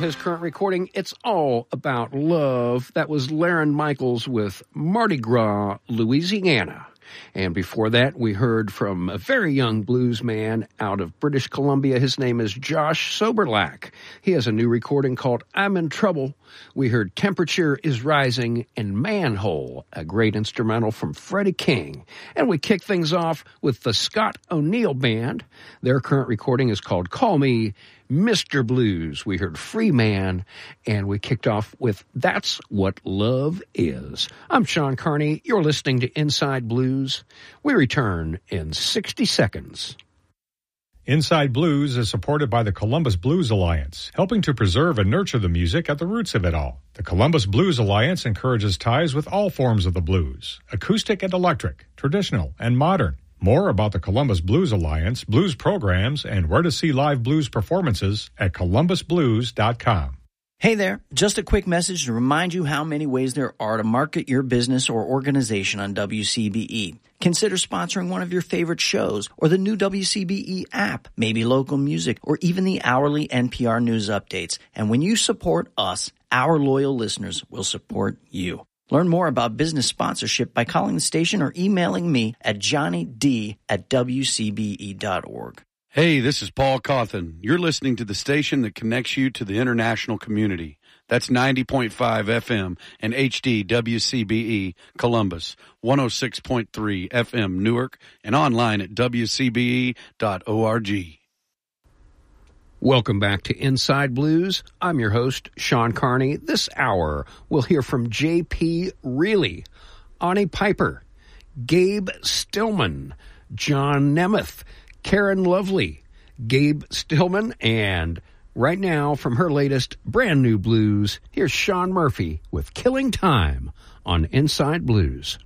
his current recording, It's All About Love. That was Laren Michaels with Mardi Gras, Louisiana. And before that, we heard from a very young blues man out of British Columbia. His name is Josh Soberlack. He has a new recording called I'm in Trouble. We heard Temperature is Rising and Manhole, a great instrumental from Freddie King. And we kick things off with the Scott O'Neill Band. Their current recording is called Call Me Mr. Blues. We heard Free Man, and we kicked off with That's What Love Is. I'm Sean Carney. You're listening to Inside Blues. We return in 60 seconds. Inside Blues is supported by the Columbus Blues Alliance, helping to preserve and nurture the music at the roots of it all. The Columbus Blues Alliance encourages ties with all forms of the blues, acoustic and electric, traditional and modern. More about the Columbus Blues Alliance, blues programs, and where to see live blues performances at columbusblues.com. Hey there, just a quick message to remind you how many ways there are to market your business or organization on WCBE. Consider sponsoring one of your favorite shows or the new WCBE app, maybe local music, or even the hourly NPR news updates. And when you support us, our loyal listeners will support you. Learn more about business sponsorship by calling the station or emailing me at johnnyd@wcbe.org. Hey, this is Paul Cawthon. You're listening to the station that connects you to the international community. That's 90.5 FM and HD WCBE Columbus, 106.3 FM Newark, and online at wcbe.org. Welcome back to Inside Blues. I'm your host, Sean Carney. This hour, we'll hear from J.P. Reilly, Ani Piper, Gabe Stillman, John Nemeth, Karen Lovely, Gabe Stillman, and right now from her latest brand new blues, here's Sean Murphy with Killing Time on Inside Blues.